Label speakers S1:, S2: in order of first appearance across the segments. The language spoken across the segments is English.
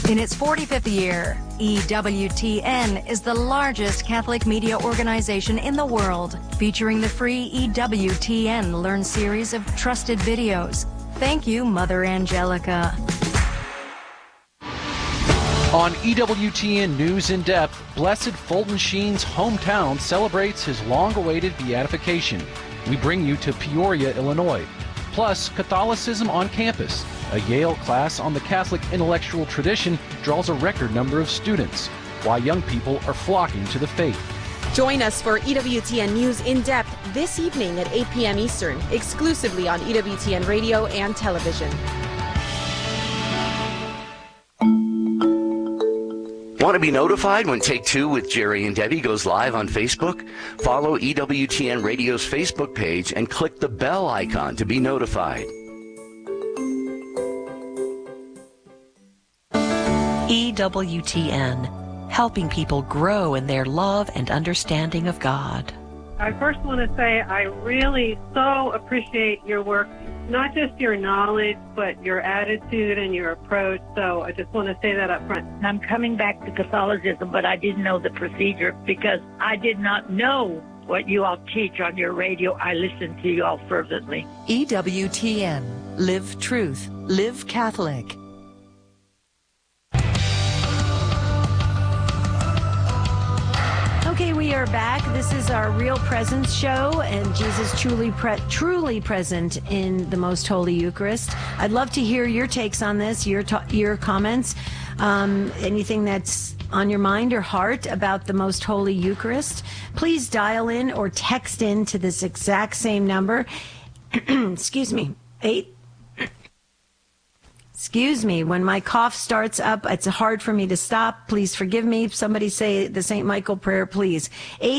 S1: In its 45th year, EWTN is the largest Catholic media organization in the world, featuring the free EWTN Learn series of trusted videos. Thank you, Mother Angelica.
S2: On EWTN News in Depth, Blessed Fulton Sheen's hometown celebrates his long-awaited beatification. We bring you to Peoria, Illinois. Plus, Catholicism on campus. A Yale class on the Catholic intellectual tradition draws a record number of students. Why young people are flocking to the faith.
S3: Join us for EWTN News in Depth this evening at 8 p.m. Eastern, exclusively on EWTN Radio and Television.
S4: Want to be notified when Take Two with Jerry and Debbie goes live on Facebook? Follow EWTN Radio's Facebook page and click the bell icon to be notified.
S5: EWTN, helping people grow in their love and understanding of God.
S6: I first want to say I really so appreciate your work, not just your knowledge, but your attitude and your approach. So I just want to say that up front.
S7: I'm coming back to Catholicism, but I didn't know the procedure because I did not know what you all teach on your radio. I listen to you all fervently.
S5: EWTN, live truth, live Catholic.
S8: Okay, we are back. This is our Real Presence show, and Jesus truly present in the Most Holy Eucharist. I'd love to hear your takes on this, your comments, anything that's on your mind or heart about the Most Holy Eucharist. Please dial in or text in to this exact same number. Excuse me. Excuse me, when my cough starts up, it's hard for me to stop. Please forgive me. Somebody say the St. Michael prayer, please.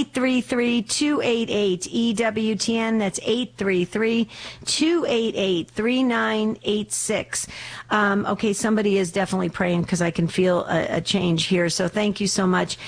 S8: 833-288-EWTN. That's 833-288-3986. Okay, somebody is definitely praying because I can feel a change here. So thank you so much.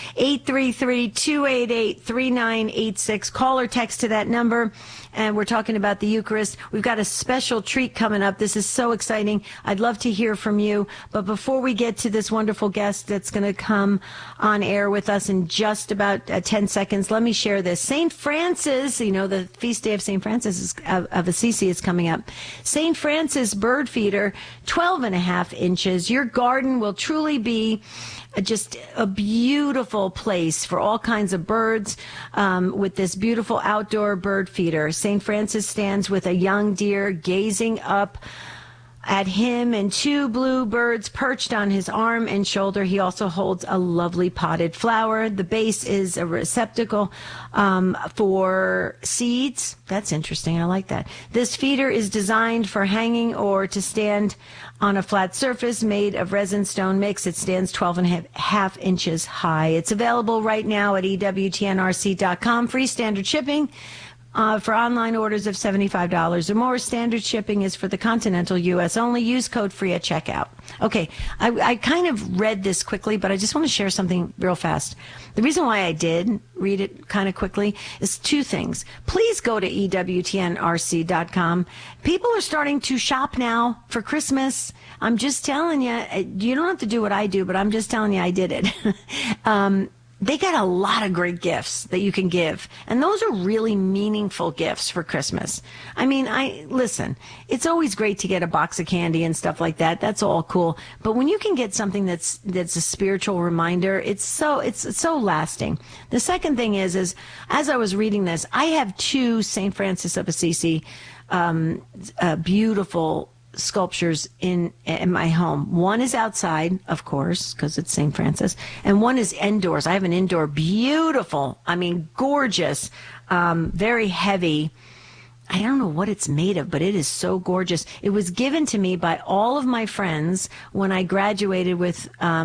S8: 833-288-3986. Call or text to that number. And we're talking about the Eucharist. We've got a special treat coming up. This is so exciting. I'd love to hear from you. But before we get to this wonderful guest that's going to come on air with us in just about 10 seconds, let me share this. St. Francis, you know, the feast day of St. Francis of Assisi is coming up. St. Francis bird feeder, 12.5 inches. Your garden will truly be just a beautiful place for all kinds of birds with this beautiful outdoor bird feeder. St. Francis stands with a young deer gazing up at him and two blue birds perched on his arm and shoulder. He also holds a lovely potted flower. The base is a receptacle for seeds. That's interesting. I like that. This feeder is designed for hanging or to stand on a flat surface made of resin stone mix. It stands 12.5 inches high. It's available right now at EWTNRC.com. Free standard shipping. For online orders of $75 or more. Standard shipping is for the continental U.S. only. Use code FREE at checkout. Okay, I kind of read this quickly, but I just want to share something real fast. The reason why I did read it kind of quickly is two things. Please go to EWTNRC.com. People are starting to shop now for Christmas. I'm just telling you, you don't have to do what I do, but I'm just telling you I did it. They got a lot of great gifts that you can give. And those are really meaningful gifts for Christmas. I mean, listen, it's always great to get a box of candy and stuff like that. That's all cool. But when you can get something that's a spiritual reminder, it's so lasting. The second thing is as I was reading this, I have two St. Francis of Assisi, beautiful sculptures in my home. One is outside, of course, because it's St. Francis, and one is indoors. I have an indoor, beautiful, I mean, gorgeous, very heavy. I don't know what it's made of, but it is so gorgeous. It was given to me by all of my friends when I graduated with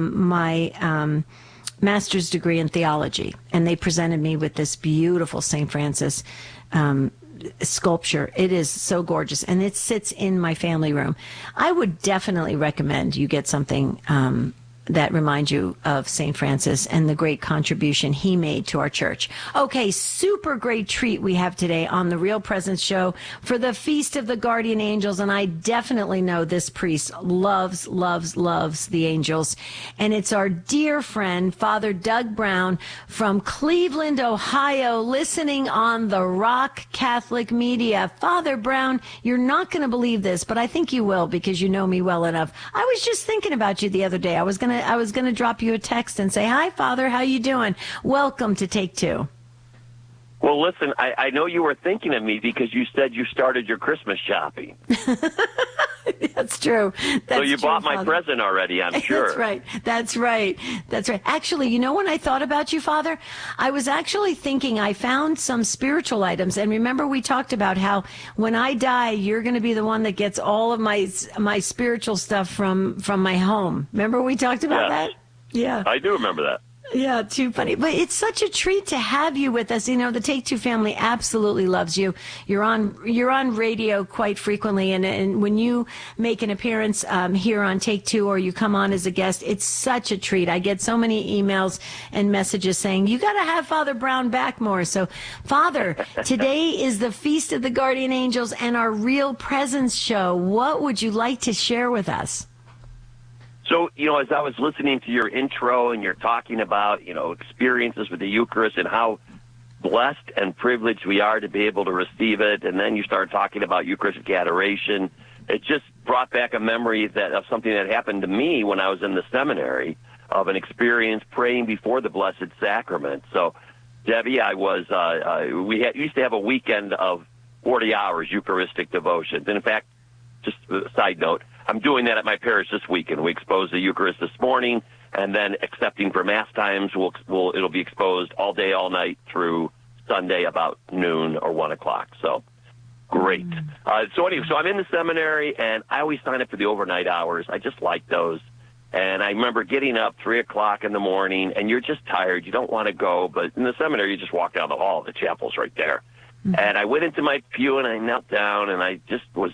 S8: my master's degree in theology, and they presented me with this beautiful St. Francis sculpture. It is so gorgeous, and it sits in my family room. I would definitely recommend you get something that remind you of St. Francis and the great contribution he made to our church. Okay, super great treat we have today on the Real Presence Show for the Feast of the Guardian Angels, and I definitely know this priest loves the angels, and it's our dear friend, Father Doug Brown from Cleveland, Ohio, listening on the Rock Catholic Media. Father Brown, you're not going to believe this, but I think you will because you know me well enough. I was just thinking about you the other day. I was gonna drop you a text and say, "Hi, Father, how you doing? Welcome to Take Two."
S9: Well, listen, I know you were thinking of me because you said you started your Christmas shopping.
S8: That's true.
S9: So you bought my present already, I'm sure.
S8: That's right. Actually, you know, when I thought about you, Father, I was actually thinking I found some spiritual items. And remember, we talked about how when I die, you're going to be the one that gets all of my spiritual stuff from my home. Remember we talked about that? Yeah.
S9: I do remember that.
S8: Yeah, too funny. But it's such a treat to have you with us. You know, the Take Two family absolutely loves you. You're on radio quite frequently, and when you make an appearance here on Take Two or you come on as a guest, it's such a treat. I get so many emails and messages saying, you got to have Father Brown back more. So, Father, today is the Feast of the Guardian Angels and our Real Presence show. What would you like to share with us?
S9: So, you know, as I was listening to your intro and you're talking about, you know, experiences with the Eucharist and how blessed and privileged we are to be able to receive it, and then you started talking about Eucharistic adoration, it just brought back a memory of something that happened to me when I was in the seminary, of an experience praying before the Blessed Sacrament. So, Debbie, we used to have a weekend of 40 hours Eucharistic devotions. And in fact, just a side note, I'm doing that at my parish this weekend. We expose the Eucharist this morning, and then accepting for Mass times, it'll be exposed all day, all night through Sunday about noon or 1 o'clock. So, great. So I'm in the seminary, and I always sign up for the overnight hours. I just like those. And I remember getting up 3 o'clock in the morning, and you're just tired. You don't want to go, but in the seminary, you just walk down the hall. The chapel's right there. Mm-hmm. And I went into my pew, and I knelt down, and I was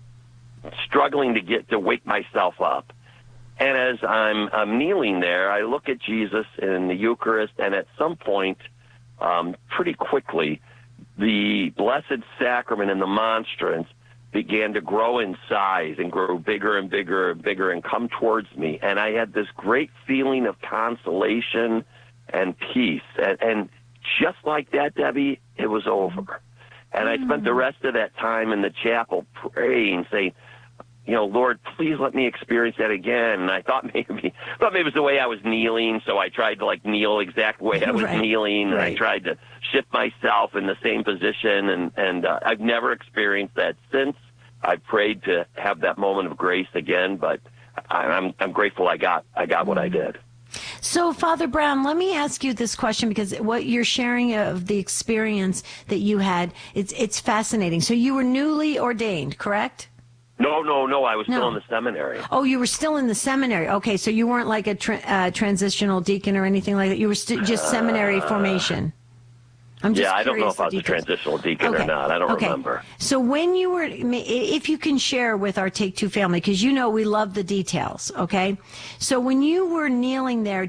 S9: struggling to wake myself up. And as I'm kneeling there, I look at Jesus in the Eucharist, and at some point, pretty quickly, the Blessed Sacrament and the monstrance began to grow in size and grow bigger and bigger and bigger and come towards me. And I had this great feeling of consolation and peace. And just like that, Debbie, it was over. And I spent the rest of that time in the chapel praying, saying, you know, Lord, please let me experience that again. And I thought maybe it was the way I was kneeling, so I tried to kneel exact way I was kneeling, and I tried to shift myself in the same position, and I've never experienced that since. I prayed to have that moment of grace again, but I'm grateful I got what I did.
S8: So, Father Brown, let me ask you this question, because what you're sharing of the experience that you had, it's fascinating. So you were newly ordained, correct?
S9: No. I was still in the seminary.
S8: Oh, you were still in the seminary. Okay, so you weren't like a transitional deacon or anything like that. You were just seminary formation. I'm just
S9: I don't know if I was a transitional deacon or not. I don't remember.
S8: So when you were, if you can share with our Take Two family, because you know we love the details, okay? So when you were kneeling there,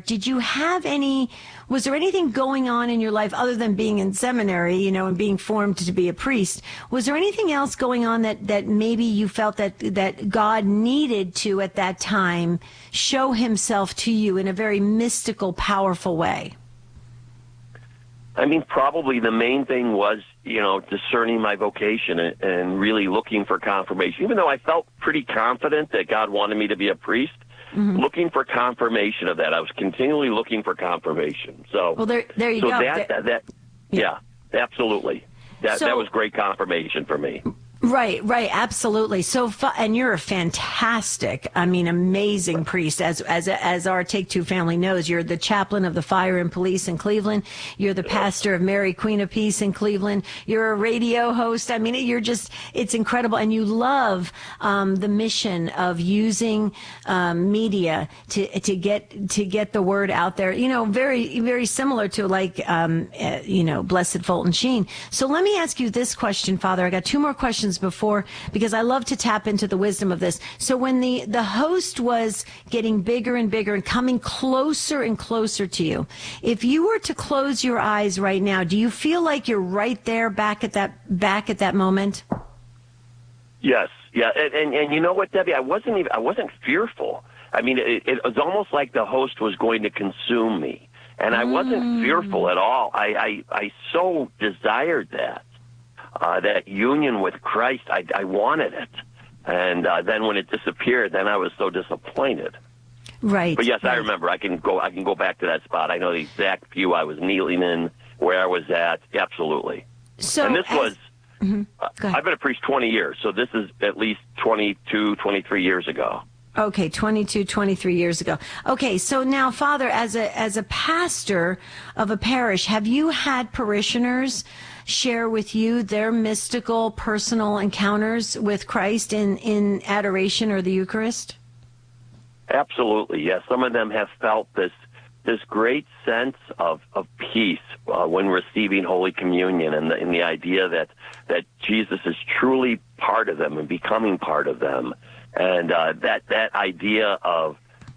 S8: was there anything going on in your life other than being in seminary, you know, and being formed to be a priest? Was there anything else going on that maybe you felt that God needed to, at that time, show himself to you in a very mystical, powerful way?
S9: I mean, probably the main thing was, you know, discerning my vocation and really looking for confirmation. Even though I felt pretty confident that God wanted me to be a priest, looking for confirmation of that. I was continually looking for confirmation. So,
S8: well, there you go.
S9: Yeah, absolutely. That was great confirmation for me.
S8: Right, absolutely. So, and you're a fantastic, amazing priest. As our Take Two family knows, you're the chaplain of the Fire and Police in Cleveland. You're the pastor of Mary, Queen of Peace in Cleveland. You're a radio host. I mean, it's incredible. And you love the mission of using media to get the word out there. You know, very, very similar to Blessed Fulton Sheen. So let me ask you this question, Father. I got two more questions questions before, because I love to tap into the wisdom of this. So when the host was getting bigger and bigger and coming closer and closer to you, if you were to close your eyes right now, do you feel like you're right there back at that moment?
S9: Yes. Yeah. And you know what, Debbie? I wasn't fearful. I mean, it was almost like the host was going to consume me. And I wasn't fearful at all. I so desired that union with Christ. I wanted it. And then when it disappeared, then I was so disappointed.
S8: Right.
S9: But yes, right. I remember. I can go back to that spot. I know the exact pew I was kneeling in, where I was at. Absolutely.
S8: So,
S9: and this was, I've been a priest 20 years, so this is at least 22, 23 years ago.
S8: Okay, 22, 23 years ago. Okay, so now, Father, as a pastor of a parish, have you had parishioners share with you their mystical, personal encounters with Christ in adoration or the Eucharist?
S9: Absolutely, yes. Some of them have felt this great sense of peace when receiving Holy Communion, and the idea that Jesus is truly part of them and becoming part of them. And that idea of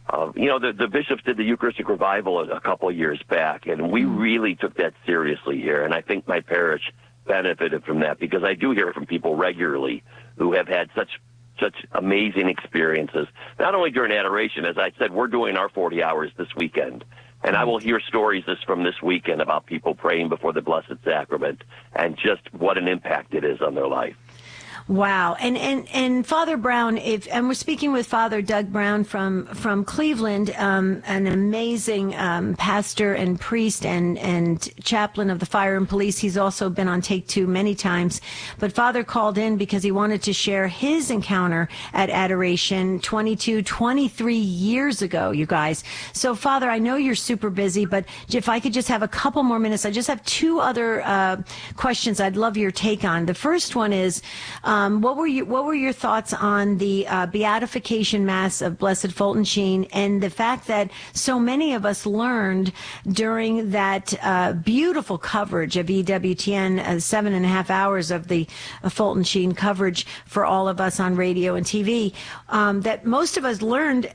S9: the bishops did the Eucharistic revival a couple of years back, and we really took that seriously here. And I think my parish benefited from that, because I do hear from people regularly who have had such amazing experiences, not only during adoration. As I said, we're doing our 40 hours this weekend, and I will hear stories from this weekend about people praying before the Blessed Sacrament and just what an impact it is on their life.
S8: Wow. And Father Brown, and we're speaking with Father Doug Brown from Cleveland, an amazing pastor and priest and chaplain of the Fire and Police. He's also been on Take Two many times. But Father called in because he wanted to share his encounter at adoration 23 years ago, you guys. So, Father, I know you're super busy, but if I could just have a couple more minutes, I just have two other questions I'd love your take on. The first one is, what were your thoughts on the beatification mass of Blessed Fulton Sheen, and the fact that so many of us learned during that beautiful coverage of EWTN, 7.5 hours of the Fulton Sheen coverage for all of us on radio and TV, that most of us learned,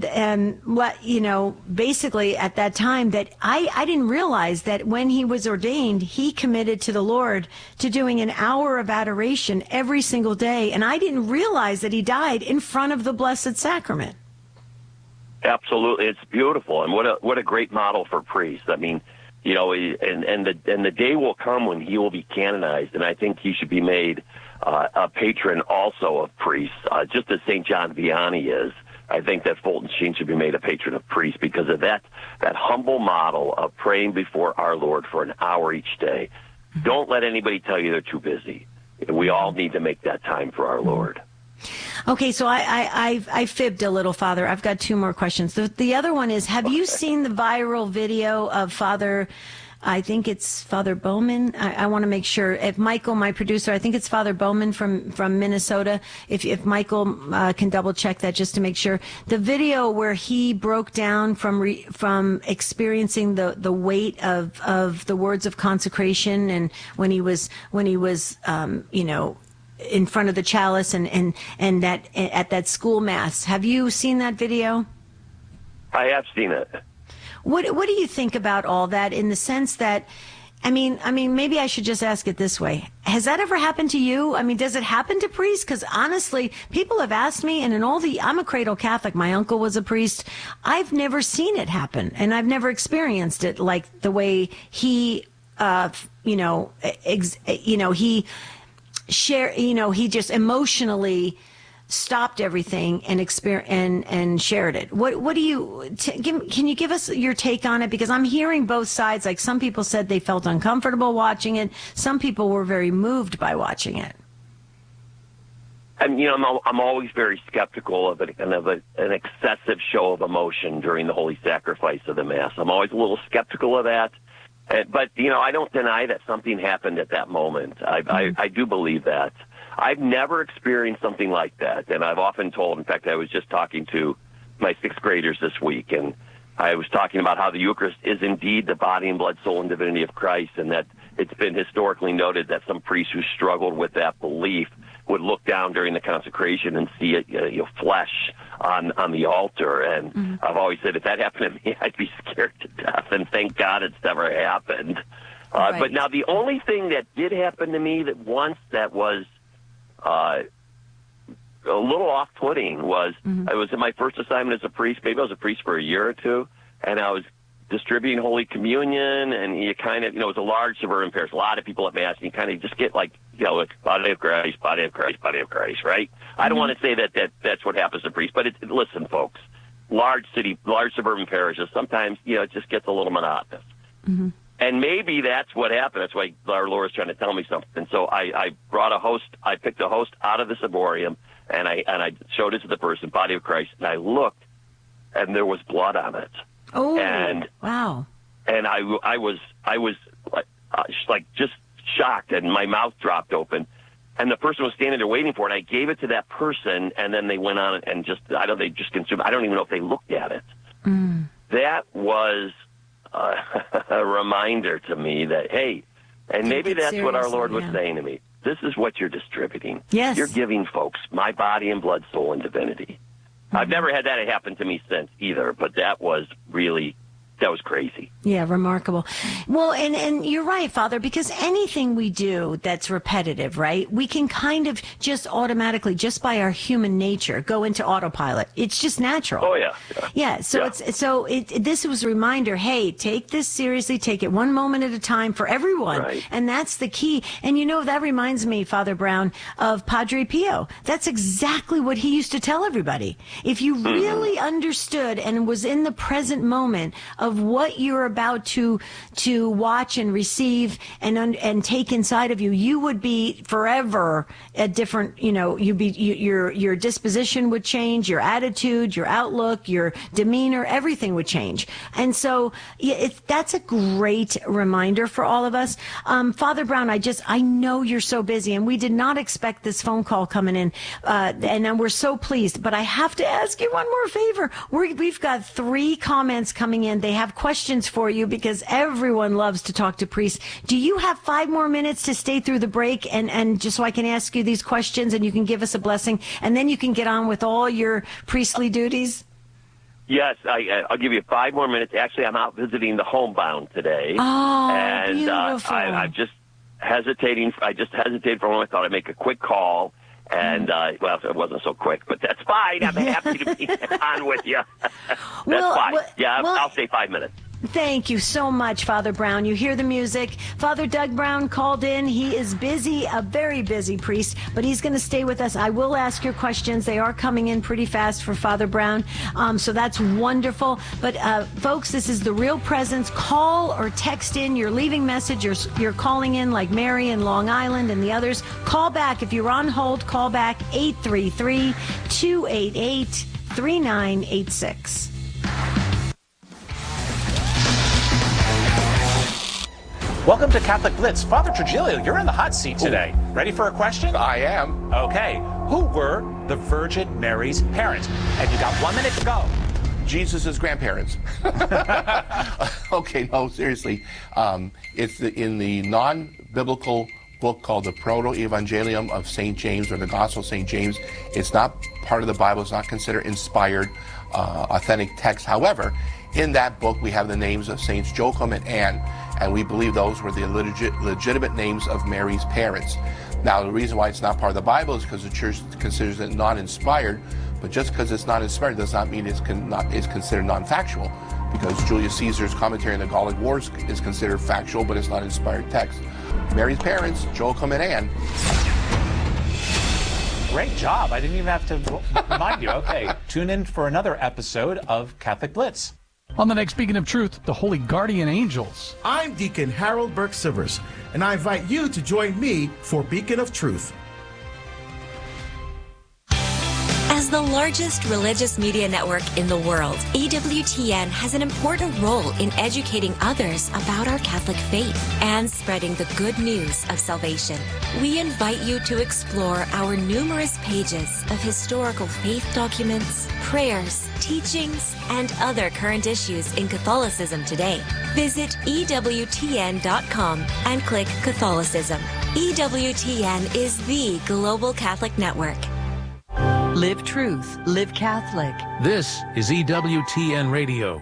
S8: basically at that time, that I didn't realize that when he was ordained, he committed to the Lord to doing an hour of adoration every single day, and I didn't realize that he died in front of the Blessed Sacrament.
S9: Absolutely, it's beautiful, and what a great model for priests. I mean, and the day will come when he will be canonized, and I think he should be made a patron also of priests, just as St. John Vianney is. I think that Fulton Sheen should be made a patron of priests because of that humble model of praying before our Lord for an hour each day. Don't let anybody tell you they're too busy. We all need to make that time for our Lord.
S8: Okay, so I fibbed a little, Father. I've got two more questions. The other one is, have you seen the viral video of Father, I think it's Father Bowman. I want to make sure. If Michael, my producer, I think it's Father Bowman from Minnesota. If Michael can double check that just to make sure. The video where he broke down from experiencing the weight of the words of consecration, and when he was in front of the chalice and that at that school mass. Have you seen that video?
S9: I have seen it.
S8: What do you think about all that, in the sense that, I mean, maybe I should just ask it this way. Has that ever happened to you? I mean, does it happen to priests? Because honestly, people have asked me, and I'm a cradle Catholic. My uncle was a priest. I've never seen it happen, and I've never experienced it like the way he, he just emotionally stopped everything and shared it. What do you can you give us your take on it? Because I'm hearing both sides. Like, some people said they felt uncomfortable watching it. Some people were very moved by watching it.
S9: And I'm always very skeptical of an excessive show of emotion during the Holy Sacrifice of the Mass. I'm always a little skeptical of that. But I don't deny that something happened at that moment. I do believe that. I've never experienced something like that, and I've often told, in fact, I was just talking to my sixth graders this week, and I was talking about how the Eucharist is indeed the body and blood, soul, and divinity of Christ, and that it's been historically noted that some priests who struggled with that belief would look down during the consecration and see flesh on the altar. And I've always said, if that happened to me, I'd be scared to death. And thank God it's never happened.
S8: Right.
S9: But now the only thing that did happen to me that was a little off-putting was I was in my first assignment as a priest. Maybe I was a priest for a year or two, and I was distributing Holy Communion, and you kind of, it was a large suburban parish, a lot of people at Mass, and you kind of just get like body of Christ, body of Christ, body of Christ, right? I don't want to say that's what happens to priests, but listen, folks, large suburban parishes, sometimes, it just gets a little monotonous. And maybe that's what happened. That's why our Lord is trying to tell me something. So I picked a host out of the ciborium, and I showed it to the person, body of Christ, and I looked, and there was blood on it.
S8: Oh,
S9: and
S8: wow!
S9: And I was like just shocked, and my mouth dropped open. And the person was standing there waiting for it. And I gave it to that person, and then they went on and they just consumed. I don't even know if they looked at it. That was a reminder to me that, hey, and maybe that's what our Lord was saying to me. This is what you're distributing.
S8: Yes.
S9: You're giving folks my body and blood, soul, and divinity. I've never had that happen to me since either, but that was crazy.
S8: Yeah, remarkable. Well, and you're right, Father, because anything we do that's repetitive, right, we can kind of just automatically, just by our human nature, go into autopilot. It's just natural.
S9: Oh, yeah.
S8: Yeah, this was a reminder, hey, take this seriously, take it one moment at a time for everyone.
S9: Right.
S8: And that's the key. And that reminds me, Father Brown, of Padre Pio. That's exactly what he used to tell everybody. If you really understood and was in the present moment of what you're about to watch and receive and take inside of you, you would be forever a different, your disposition would change, your attitude, your outlook, your demeanor, everything would change. And so that's a great reminder for all of us. Father Brown, I know you're so busy, and we did not expect this phone call coming in, and we're so pleased, but I have to ask you one more favor. We've got 3 comments coming in. They have questions for you because everyone loves to talk to priests. Do you have 5 more minutes to stay through the break and just so I can ask you these questions and you can give us a blessing, and then you can get on with all your priestly duties? Yes,
S9: I'll give you 5 more minutes. Actually, I'm out visiting the homebound today.
S8: Oh,
S9: and
S8: beautiful.
S9: I'm just hesitating. I just hesitated for a moment. I thought I'd make a quick call. And, it wasn't so quick, but that's fine. I'm happy to be on with you. That's fine. I'll say 5 minutes.
S8: Thank you so much, Father Brown. You hear the music. Father Doug Brown called in. He is busy, a very busy priest, but he's going to stay with us. I will ask your questions. They are coming in pretty fast for Father Brown, so that's wonderful. But, folks, this is The Real Presence. Call or text in. You're leaving message. You're calling in like Mary in Long Island and the others. Call back. If you're on hold, call back 833-288-3986.
S10: Welcome to Catholic Blitz. Father Trujillo, you're in the hot seat today. Ready for a question?
S11: I am.
S10: Okay. Who were the Virgin Mary's parents? And you got 1 minute to go.
S11: Jesus' grandparents. Okay, no, seriously. It's in the non-biblical book called the Proto-Evangelium of St. James, or the Gospel of St. James. It's not part of the Bible. It's not considered inspired, authentic text. However, in that book, we have the names of Saints Joachim and Anne, and we believe those were the legitimate names of Mary's parents. Now, the reason why it's not part of the Bible is because the Church considers it non-inspired, but just because it's not inspired does not mean it's considered non-factual, because Julius Caesar's commentary on the Gallic Wars is considered factual, but it's not inspired text. Mary's parents, Joachim and Anne.
S10: Great job. I didn't even have to remind you. Okay, tune in for another episode of Catholic Blitz.
S2: On the next Beacon of Truth, the Holy Guardian Angels.
S12: I'm Deacon Harold Burke-Sivers, and I invite you to join me for Beacon of Truth.
S13: As the largest religious media network in the world, EWTN has an important role in educating others about our Catholic faith and spreading the good news of salvation. We invite you to explore our numerous pages of historical faith documents, prayers, teachings, and other current issues in Catholicism today. Visit EWTN.com and click Catholicism. EWTN is the global Catholic network.
S5: Live truth, live Catholic.
S14: This is EWTN Radio.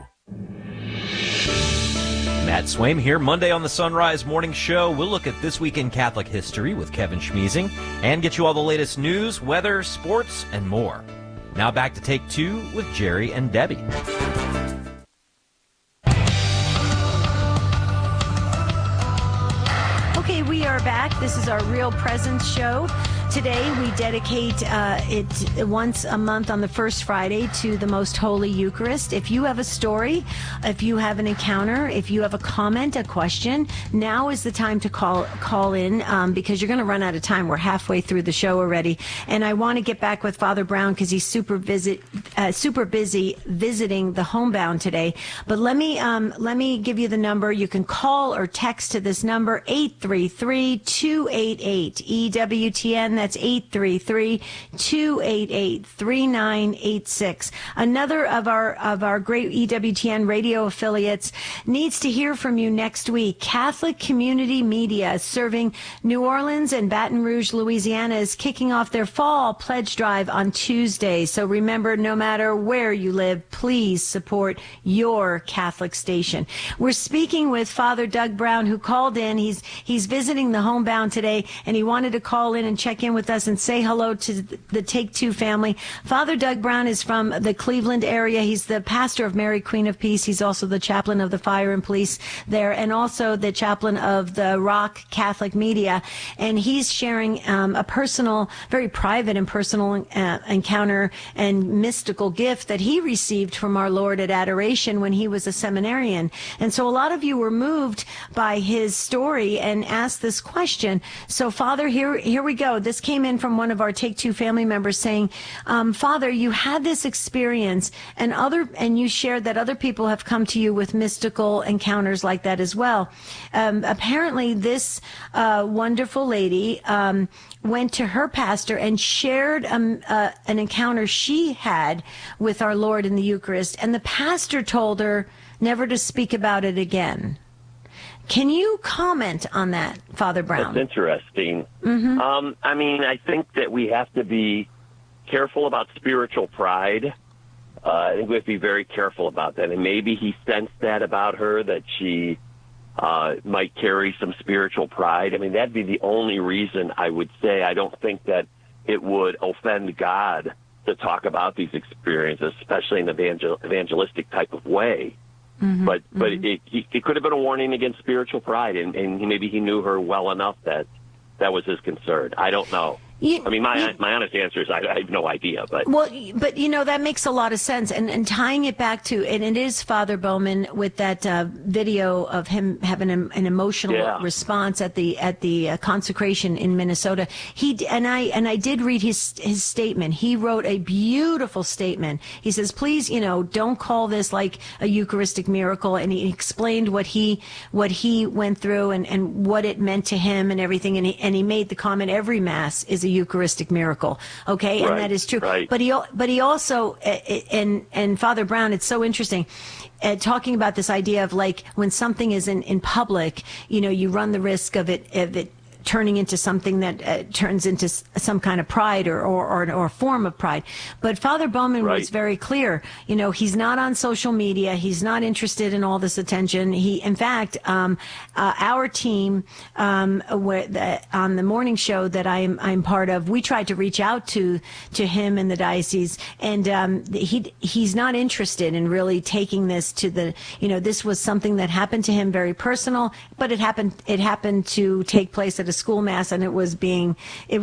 S15: Matt Swaim here. Monday on the Sunrise Morning Show, we'll look at this week in Catholic history with Kevin Schmeezing and get you all the latest news, weather, sports, and more. Now back to Take Two with Jerry and Debbie.
S8: Okay, we are back. This is our Real Presence show. Today, we dedicate it once a month on the first Friday to the Most Holy Eucharist. If you have a story, if you have an encounter, if you have a comment, a question, now is the time to call in because you're going to run out of time. We're halfway through the show already. And I want to get back with Father Brown because he's super busy visiting the homebound today. But let me give you the number. You can call or text to this number, 833-288 EWTN. That's 833-288-3986. Another of our great EWTN radio affiliates needs to hear from you next week. Catholic Community Media, serving New Orleans and Baton Rouge, Louisiana, is kicking off their fall pledge drive on Tuesday. So remember, no matter where you live, please support your Catholic station. We're speaking with Father Doug Brown, who called in. He's visiting the homebound today, and he wanted to call in and check in with us and say hello to the Take Two family. Father Doug Brown is from the Cleveland area. He's the pastor of Mary Queen of Peace. He's also the chaplain of the Fire and Police there, and also the chaplain of the Rock Catholic Media. And he's sharing a personal, very private and personal encounter and mystical gift that he received from our Lord at Adoration when he was a seminarian. And so a lot of you were moved by his story and asked this question. So, Father, here we go. This came in from one of our Take Two family members saying, Father, you had this experience and you shared that other people have come to you with mystical encounters like that as well. Apparently this wonderful lady went to her pastor and shared an encounter she had with our Lord in the Eucharist, and the pastor told her never to speak about it again. Can you comment on that, Father Brown?
S9: That's interesting.
S8: Mm-hmm.
S9: I think that we have to be careful about spiritual pride. I think we have to be very careful about that. And maybe he sensed that about her, that she might carry some spiritual pride. That'd be the only reason I would say I don't think that it would offend God to talk about these experiences, especially in an evangelistic type of way.
S8: Mm-hmm.
S9: But it could have been a warning against spiritual pride, and maybe he knew her well enough that was his concern. I don't know. My honest answer is I have no idea. But
S8: that makes a lot of sense. And tying it back to, and it is Father Bowman with that video of him having an emotional response at the consecration in Minnesota. I did read his statement. He wrote a beautiful statement. He says, please, don't call this like a Eucharistic miracle. And he explained what he went through and what it meant to him and everything. And he made the comment, every Mass is a Eucharistic miracle. Okay.
S9: Right,
S8: and that is true.
S9: Right.
S8: But he also, and Father Brown, it's so interesting, talking about this idea of like when something is in public, you run the risk of it turning into something that turns into some kind of pride or a form of pride. But Father Bowman was very clear. He's not on social media. He's not interested in all this attention. In fact, our team, on the morning show that I'm part of, we tried to reach out to him in the diocese, and he's not interested in really taking this to the. This was something that happened to him, very personal, but it happened to take place at a a school mass, and it was being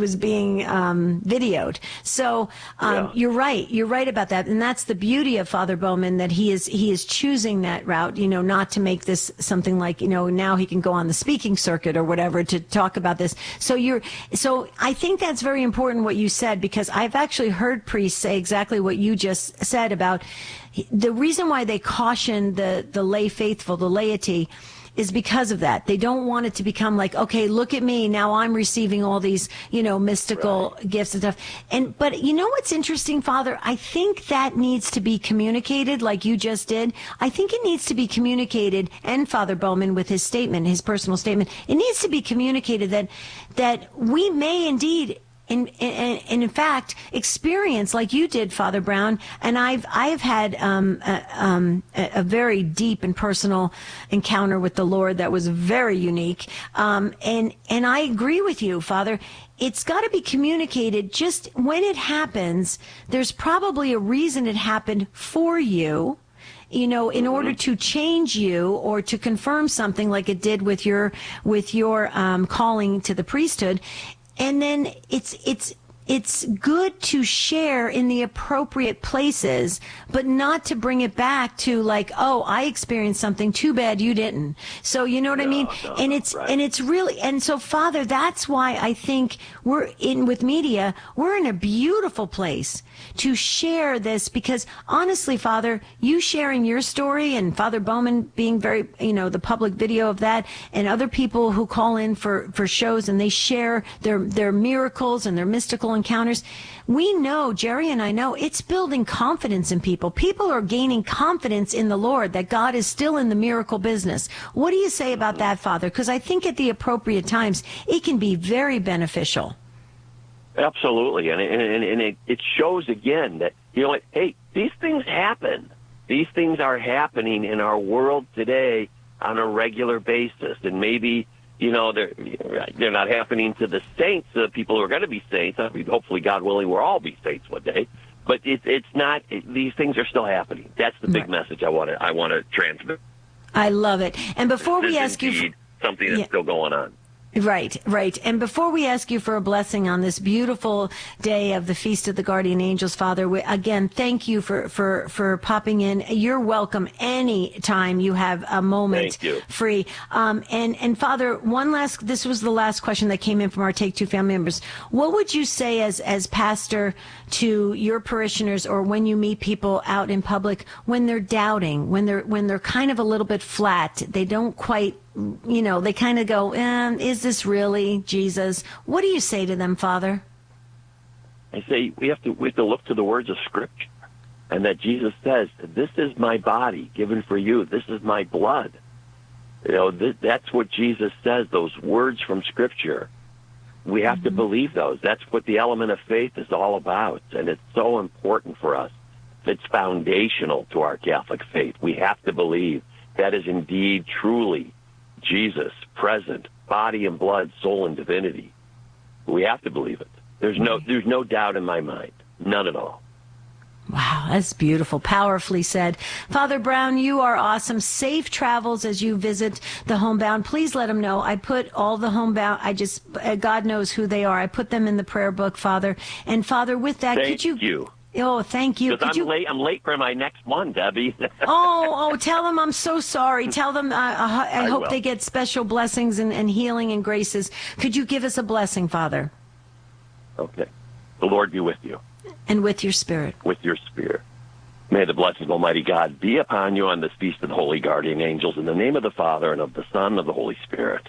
S8: videoed. So you're right about that, and that's the beauty of Father Bowman, that he is choosing that route. Not to make this something like now he can go on the speaking circuit or whatever to talk about this. So I think that's very important what you said, because I've actually heard priests say exactly what you just said about the reason why they caution the lay faithful, the laity, is because of that. They don't want it to become like, okay, look at me, now I'm receiving all these, mystical gifts and stuff. But you know what's interesting, Father? I think that needs to be communicated like you just did. I think it needs to be communicated, and Father Bowman with his statement, his personal statement, it needs to be communicated that we may indeed and in fact experience, like you did, Father Brown, and I've had a very deep and personal encounter with the Lord that was very unique. And I agree with you, Father. It's got to be communicated. Just when it happens, there's probably a reason it happened for you. In order to change you or to confirm something like it did with your calling to the priesthood. And then it's good to share in the appropriate places, but not to bring it back to like, oh, I experienced something, too bad you didn't. So you know what I mean? And it's really, and so Father, that's why I think with media, we're in a beautiful place to share this, because honestly, Father, you sharing your story and Father Bowman being very, the public video of that, and other people who call in for shows and they share their miracles and their mystical encounters. We know, Jerry and I know, it's building confidence in people. People are gaining confidence in the Lord, that God is still in the miracle business. What do you say about that, Father? Because I think at the appropriate times, it can be very beneficial.
S9: Absolutely, and it shows again that, hey, these things happen. These things are happening in our world today on a regular basis, and maybe they're not happening to the saints, the people who are going to be saints. I mean, hopefully, God willing, we'll all be saints one day. But it's not. These things are still happening. That's the big message I want to transmit.
S8: I love it. And before we ask you,
S9: something that's still going on.
S8: Right. And before we ask you for a blessing on this beautiful day of the Feast of the Guardian Angels, Father, again, thank you for popping in. You're welcome any time you have a moment free. And Father, this was the last question that came in from our Take Two family members. What would you say as pastor to your parishioners, or when you meet people out in public, when they're doubting, when they're kind of a little bit flat, they don't quite, they kind of go, is this really Jesus? What do you say to them, Father?
S9: I say we have to look to the words of Scripture, and that Jesus says, "This is my body given for you. This is my blood." That's what Jesus says. Those words from Scripture, we have to believe those. That's what the element of faith is all about, and it's so important for us. It's foundational to our Catholic faith. We have to believe that is indeed truly Jesus present, body and blood, soul and divinity. We have to believe it. There's no doubt in my mind. None at all.
S8: Wow, that's beautiful. Powerfully said. Father Brown, you are awesome. Safe travels as you visit the homebound. Please let them know. I put all the homebound, God knows who they are. I put them in the prayer book, Father. And Father, with that,
S9: Thank you.
S8: Oh, thank you.
S9: Because I'm late for my next one, Debbie.
S8: oh, tell them I'm so sorry. Tell them I hope they get special blessings and healing and graces. Could you give us a blessing, Father?
S9: Okay. The Lord be with you.
S8: And with your spirit.
S9: With your spirit. May the blessing of Almighty God be upon you on this Feast of the Holy Guardian Angels, in the name of the Father, and of the Son, and of the Holy Spirit.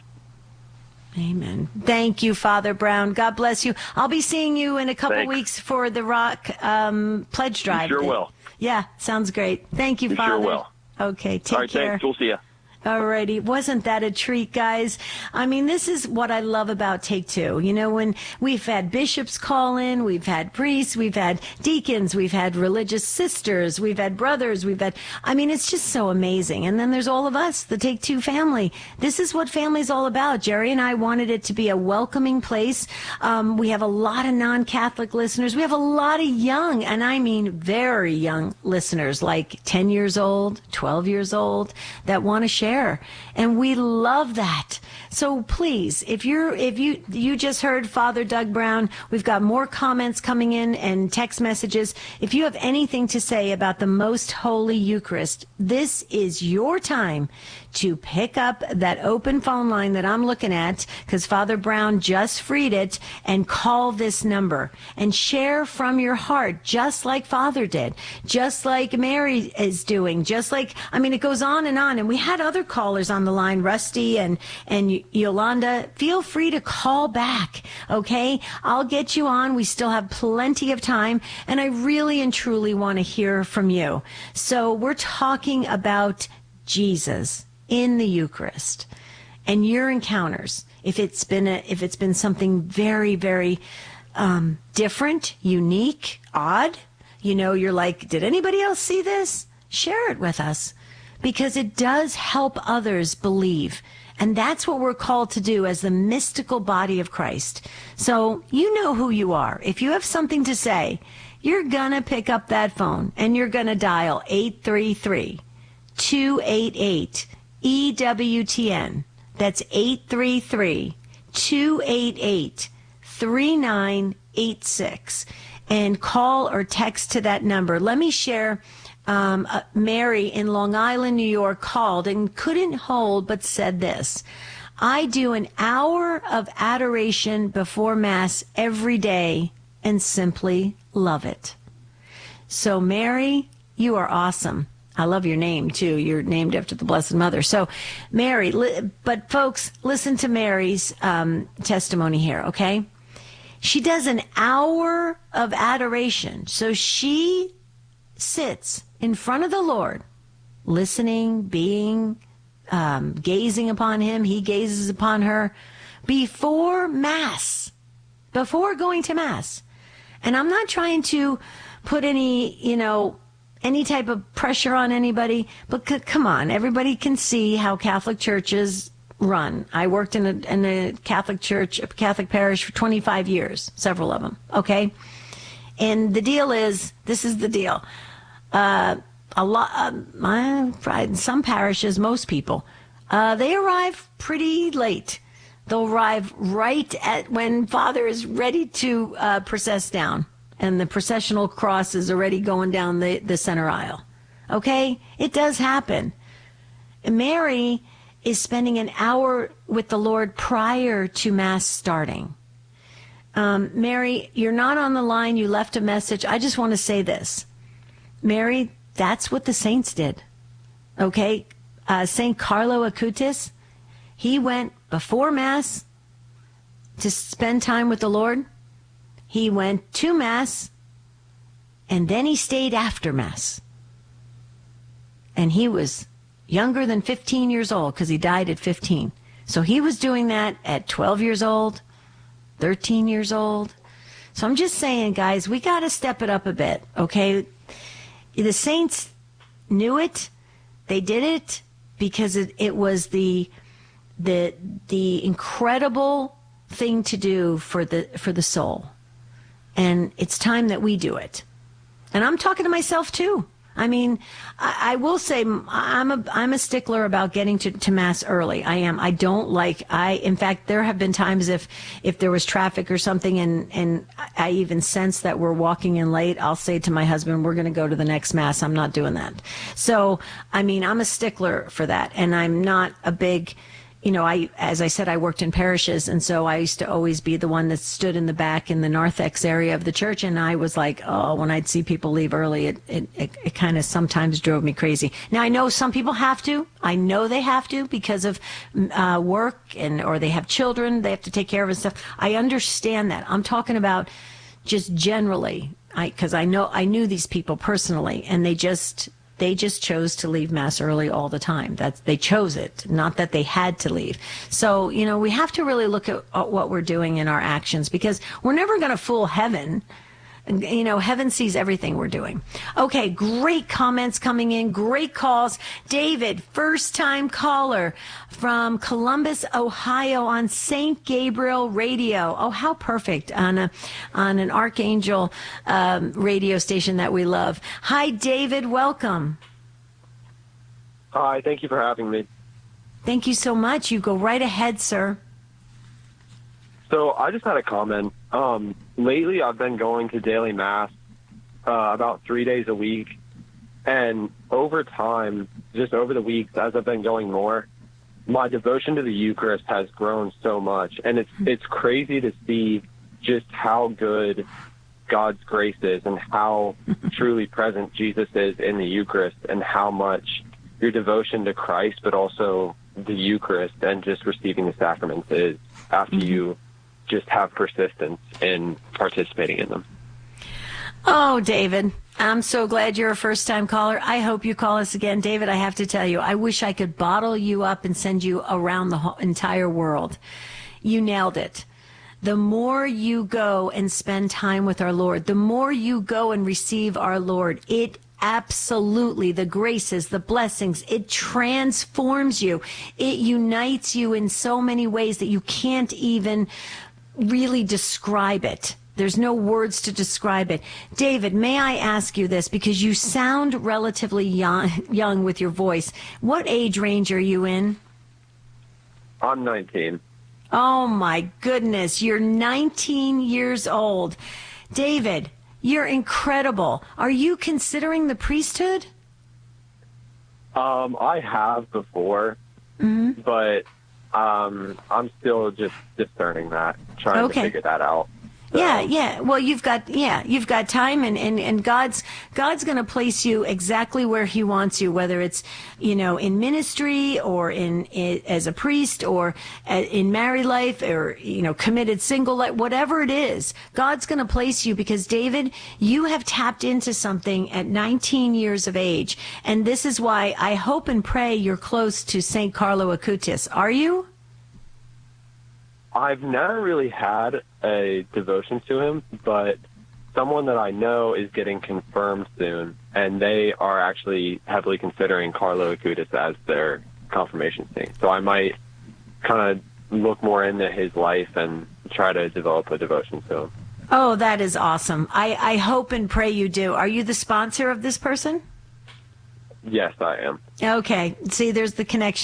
S8: Amen. Thank you, Father Brown. God bless you. I'll be seeing you in a couple weeks for the Rock Pledge Drive.
S9: You sure will.
S8: Yeah, sounds great. Thank you, Father.
S9: Sure will.
S8: Okay, take care.
S9: All right, thanks. We'll see you.
S8: Alrighty. Wasn't that a treat, guys? I mean, this is what I love about Take Two. When we've had bishops call in, we've had priests, we've had deacons, we've had religious sisters, we've had brothers, it's just so amazing. And then there's all of us, the Take Two family. This is what family's all about. Jerry and I wanted it to be a welcoming place. We have a lot of non-Catholic listeners. We have a lot of young, and I mean very young listeners, like 10 years old, 12 years old, that want to share share. And we love that. So please, if you just heard Father Doug Brown, we've got more comments coming in and text messages. If you have anything to say about the Most Holy Eucharist, this is your time to pick up that open phone line that I'm looking at, because Father Brown just freed it, and call this number and share from your heart, just like Father did, just like Mary is doing, just like, I mean, it goes on. And we had other callers on the line, Rusty and Yolanda. Feel free to call back, okay? I'll get you on. We still have plenty of time, and I really and truly want to hear from you. So we're talking about Jesus in the Eucharist and your encounters. If it's been something very, very different, unique, odd, you're like, did anybody else see this? Share it with us, because it does help others believe. And that's what we're called to do as the mystical body of Christ. So you know who you are. If you have something to say, you're going to pick up that phone and you're going to dial 833-288-EWTN. That's 833-288-3986. And call or text to that number. Let me share. Mary in Long Island, New York, called and couldn't hold but said this: I do an hour of adoration before Mass every day and simply love it. So, Mary, you are awesome. I love your name, too. You're named after the Blessed Mother. So, Mary, but folks, listen to Mary's testimony here, okay? She does an hour of adoration. So she sits in front of the Lord, listening, being, gazing upon him. He gazes upon her before Mass, before going to Mass. And I'm not trying to put any type of pressure on anybody, but come on, everybody can see how Catholic churches run. I worked in a Catholic church, a Catholic parish for 25 years, several of them, okay? And the deal is, this is the deal. In some parishes, most people, they arrive pretty late. They'll arrive right at when Father is ready to process down, and the processional cross is already going down the center aisle. Okay? It does happen. Mary is spending an hour with the Lord prior to Mass starting. Mary, you're not on the line. You left a message. I just want to say this. Mary, that's what the saints did. Okay? St. Carlo Acutis, he went before Mass to spend time with the Lord. He went to Mass, and then he stayed after Mass. And he was younger than 15 years old, because he died at 15. So he was doing that at 12 years old, 13 years old. So I'm just saying, guys, we got to step it up a bit, okay? The saints knew it. They did it because it was the incredible thing to do for the soul. And it's time that we do it. And I'm talking to myself too. I mean, I will say I'm a stickler about getting to Mass early. I am. I don't like, in fact, there have been times if there was traffic or something and I even sense that we're walking in late, I'll say to my husband, we're going to go to the next Mass. I'm not doing that. So, I mean, I'm a stickler for that. And I'm not a big, as I said, I worked in parishes, and so I used to always be the one that stood in the back in the narthex area of the church, and I was like, oh, when I'd see people leave early, it kind of sometimes drove me crazy. Now, I know some people have to. I know they have to because of work or they have children they have to take care of and stuff. I understand that. I'm talking about just generally, because I knew these people personally, and they just chose to leave Mass early all the time. They chose it, not that they had to leave. So, we have to really look at what we're doing in our actions, because we're never going to fool heaven. Heaven sees everything we're doing. Okay, great comments coming in, great calls. David, first-time caller from Columbus, Ohio on St. Gabriel Radio. Oh, how perfect, on an Archangel radio station that we love. Hi, David, welcome.
S16: Hi, thank you for having me.
S8: Thank you so much. You go right ahead, sir.
S16: So I just had a comment. Lately, I've been going to daily mass about 3 days a week. And over time, just over the weeks, as I've been going more, my devotion to the Eucharist has grown so much. And it's crazy to see just how good God's grace is and how truly present Jesus is in the Eucharist, and how much your devotion to Christ, but also the Eucharist and just receiving the sacraments is after you just have persistence in participating in them.
S8: Oh, David, I'm so glad you're a first-time caller. I hope you call us again. David, I have to tell you, I wish I could bottle you up and send you around the entire world. You nailed it. The more you go and spend time with our Lord, the more you go and receive our Lord, it absolutely, the graces, the blessings, it transforms you. It unites you in so many ways that you can't even really describe it. There's no words to describe it. David, may I ask you this, because you sound relatively young with your voice. What age range are you in?
S16: I'm 19.
S8: Oh, my goodness. You're 19 years old. David, you're incredible. Are you considering the priesthood?
S16: I have before, but I'm still just discerning that, trying to figure that out. So.
S8: Yeah. Well, you've got time, and God's going to place you exactly where He wants you, whether it's, in ministry or in as a priest or in married life or, committed single life, whatever it is, God's going to place you, because David, you have tapped into something at 19 years of age. And this is why I hope and pray you're close to St. Carlo Acutis. Are you?
S16: I've never really had a devotion to him, but someone that I know is getting confirmed soon, and they are actually heavily considering Carlo Acutis as their confirmation saint. So I might kind of look more into his life and try to develop a devotion to him.
S8: Oh, that is awesome. I hope and pray you do. Are you the sponsor of this person?
S16: Yes, I am.
S8: Okay. See, there's the connection.